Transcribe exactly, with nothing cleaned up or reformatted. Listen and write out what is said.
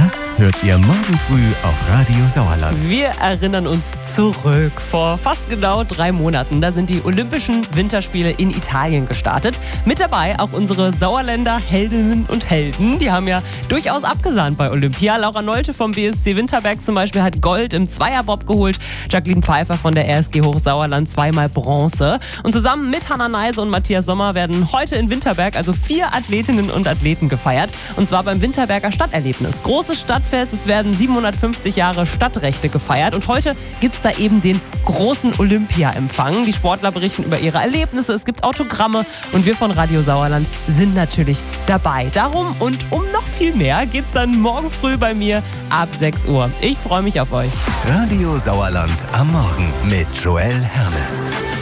Das hört ihr morgen früh auf Radio Sauerland. Wir erinnern uns zurück. Vor fast genau drei Monaten, da sind die Olympischen Winterspiele in Italien gestartet. Mit dabei auch unsere Sauerländer Heldinnen und Helden. Die haben ja durchaus abgesahnt bei Olympia. Laura Nolte vom B S C Winterberg zum Beispiel hat Gold im Zweierbob geholt. Jacqueline Pfeiffer von der R S G Hochsauerland zweimal Bronze. Und zusammen mit Hannah Neise und Matthias Sommer werden heute in Winterberg also vier Athletinnen und Athleten gefeiert. Und zwar beim Winterberger Stadterlebnis. Großes Stadtfest, es werden siebenhundertfünfzig Jahre Stadtrechte gefeiert. Und heute gibt es da eben den großen Olympia-Empfang. Die Sportler berichten über ihre Erlebnisse, es gibt Autogramme und wir von Radio Sauerland sind natürlich dabei. Darum und um noch viel mehr geht's dann morgen früh bei mir ab sechs Uhr. Ich freue mich auf euch. Radio Sauerland am Morgen mit Joel Hermes.